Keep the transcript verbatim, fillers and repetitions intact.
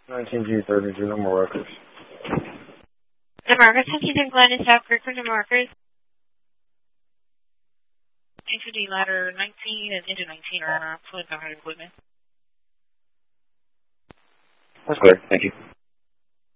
nineteen G thirty-two, no more workers. The markers, Huntington Glen and South Creek for the markers. Into the ladder nineteen and into nineteen are fluid powered equipment. That's clear, thank you.